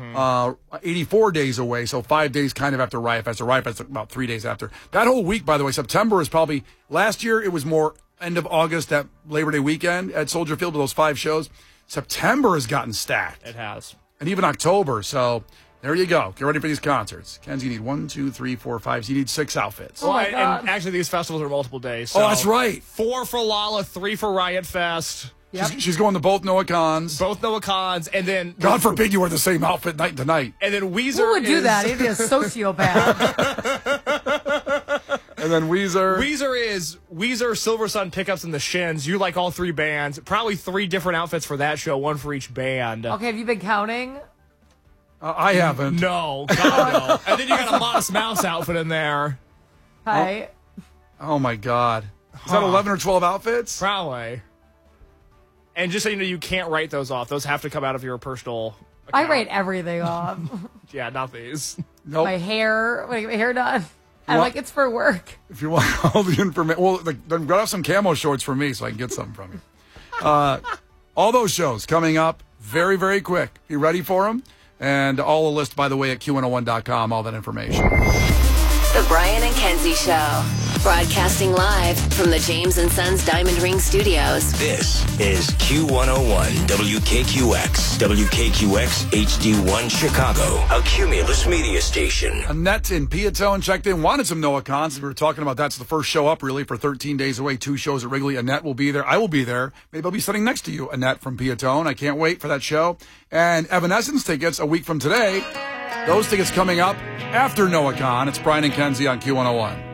84 days away, so 5 days kind of after Riot Fest. So Riot Fest about 3 days after. That whole week, by the way, September is probably, last year it was more end of August, that Labor Day weekend at Soldier Field with those 5 shows. September has gotten stacked. It has. And even October, so there you go. Get ready for these concerts. Kenzie, you need 1, 2, 3, 4, 5. So you need 6 outfits. Well, and actually, these festivals are multiple days. So oh, that's right. 4 for Lolla, 3 for Riot Fest. Yep. She's going to both Noah Cons. Both Noah Cons, and then... God forbid you wear the same outfit night to night. And then Weezer Who would do that? He'd be a sociopath. And then Weezer. Weezer, Silver Sun, Pickups, and the Shins. You like all 3 bands. Probably 3 different outfits for that show, 1 for each band. Okay, have you been counting? I haven't. No, God, no. And then you got a Modest Mouse outfit in there. Hi. Oh my God. Is that 11 or 12 outfits? Probably. And just so you know, you can't write those off. Those have to come out of your personal account. I write everything off. Yeah, not these. Nope. My hair, when I get my hair done. I'm like, it's for work. If you want all the information, well, then grab some camo shorts for me so I can get something from you. All those shows coming up very, very quick. Be ready for them. And all the list, by the way, at Q101.com, all that information. The Brian and Kenzie Show. Broadcasting live from the James & Sons Diamond Ring Studios. This is Q101 WKQX. WKQX HD1 Chicago. A Cumulus media station. Annette in Piatone checked in, wanted some Noah Cons. We were talking about that's the first show up, really, for 13 days away. 2 shows at Wrigley. Annette will be there. I will be there. Maybe I'll be sitting next to you, Annette from Piatone. I can't wait for that show. And Evanescence tickets a week from today. Those tickets coming up after Noah Con. It's Brian and Kenzie on Q101.